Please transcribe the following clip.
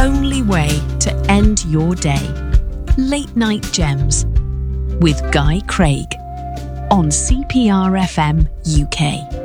only way to end your day. Late Night Gems with Guy Craig on CPR FM UK.